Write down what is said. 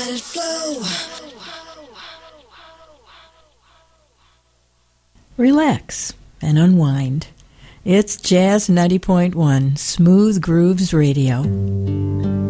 let it flow. Relax and unwind. It's Jazz 90.1 Smooth Grooves Radio.